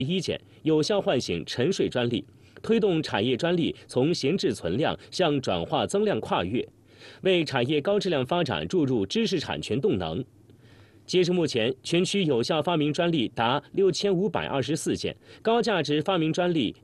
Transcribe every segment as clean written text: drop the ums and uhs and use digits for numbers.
1件有效唤醒沉睡专利，推动产业专利从闲置存量向转化增量跨越，为产业高质量发展注入知识产权动能。截至目前，全区有效发明专利达6524件，高价值发明专利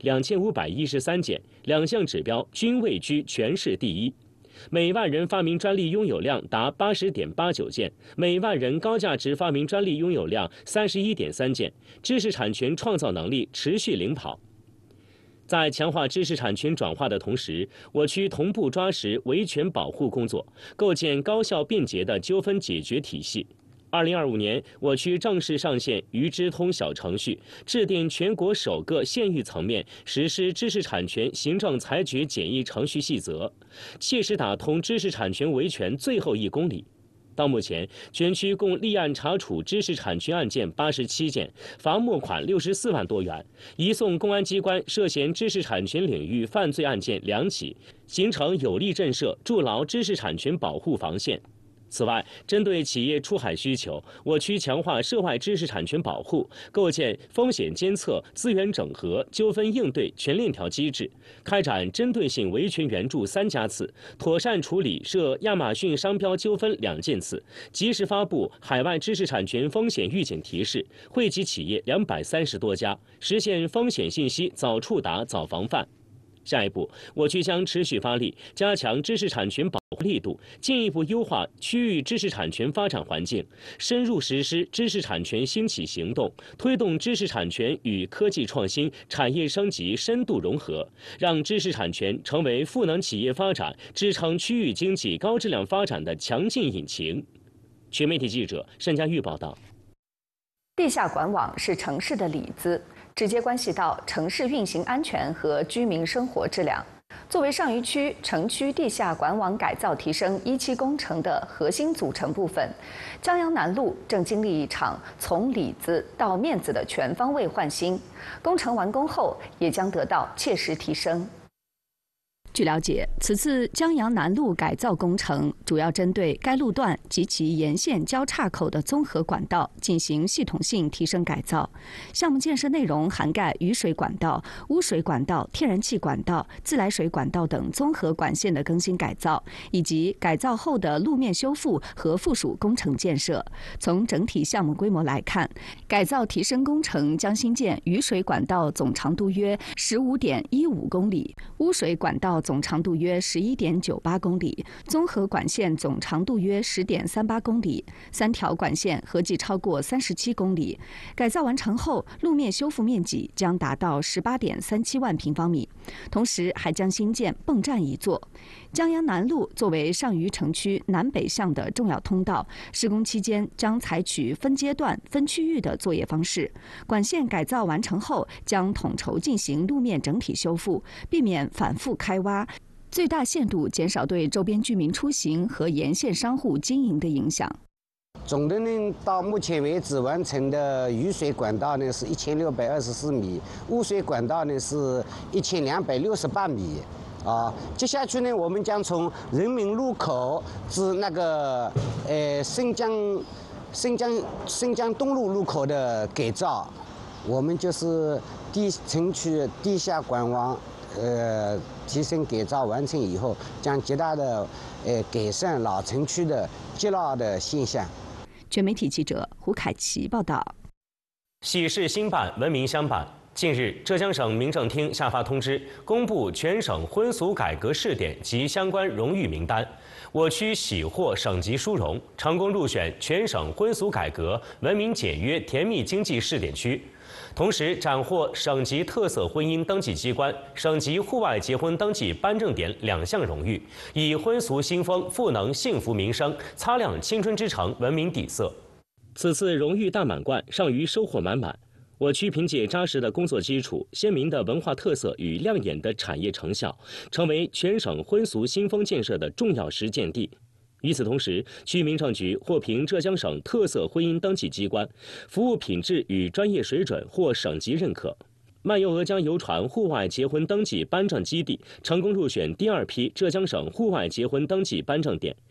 2513件，两项指标均位居全市第一。每万人发明专利拥有量达80.89件，每万人高价值发明专利拥有量31.3件，知识产权创造能力持续领跑。在强化知识产权转化的同时，我区同步抓实维权保护工作，构建高效便捷的纠纷解决体系。2025年，我区正式上线渝知通小程序，制定全国首个县域层面实施知识产权行政裁决简易程序细则，切实打通知识产权维权最后1公里。到目前，全区共立案查处知识产权案件87件，罚没款64万多元，移送公安机关涉嫌知识产权领域犯罪案件2起，形成有力震慑、筑牢知识产权保护防线。此外，针对企业出海需求，我区强化涉外知识产权保护，构建风险监测、资源整合、纠纷应对全链条机制，开展针对性维权援助3家次，妥善处理涉亚马逊商标纠纷2件次，及时发布海外知识产权风险预警提示，惠及企业230多家，实现风险信息早触达、早防范。下一步，我区将持续发力，加强知识产权保护力度，进一步优化区域知识产权发展环境，深入实施知识产权兴起行动，推动知识产权与科技创新、产业升级深度融合，让知识产权成为赋能企业发展、支撑区域经济高质量发展的强劲引擎。全媒体记者单佳玉报道。 地下管网是城市的里子，直接关系到城市运行安全和居民生活质量。作为上虞区城区地下管网改造提升1期工程的核心组成部分，江阳南路正经历一场从里子到面子的全方位换新。工程完工后，也将得到切实提升。 据了解，此次江阳南路改造工程主要针对该路段及其沿线交叉口的综合管道进行系统性提升改造。项目建设内容涵盖雨水管道、污水管道、天然气管道、自来水管道等综合管线的更新改造，以及改造后的路面修复和附属工程建设。从整体项目规模来看，改造提升工程将新建雨水管道总长度约15.15公里，污水管道总长度约11.98公里，综合管线总长度约10.38公里，3条管线合计超过37公里。改造完成后，路面修复面积将达到18.37万平方米，同时还将新建泵站1座。江阳南路作为上虞城区南北向的重要通道，施工期间将采取分阶段、分区域的作业方式。管线改造完成后，将统筹进行路面整体修复，避免反复开挖，最大限度减少对周边居民出行和沿线商户经营的影响。 总的呢，到目前为止完成的雨水管道呢是1624米，污水管道呢是1268米。接下去呢，我们将从人民路口至那个申江东路路口的改造，我们就是城区地下管网提升改造完成以后，将极大的改善老城区的积涝的现象。 全媒体记者胡凯琪报道。 喜事兴办，文明相伴。近日，浙江省民政厅下发通知，公布全省婚俗改革试点及相关荣誉名单。我区喜获省级殊荣，成功入选全省婚俗改革文明简约甜蜜经济试点区。同时斩获省级特色婚姻登记机关、省级户外结婚登记颁证点2项荣誉，以婚俗新风赋能幸福民生，擦亮青春之城文明底色。此次荣誉大满贯，上虞收获满满。我区凭借扎实的工作基础、鲜明的文化特色与亮眼的产业成效，成为全省婚俗新风建设的重要实践地。与此同时，区民政局获评浙江省特色婚姻登记机关，服务品质与专业水准获省级认可。漫游鹅江游船户外结婚登记颁证基地成功入选第2批浙江省户外结婚登记颁证点，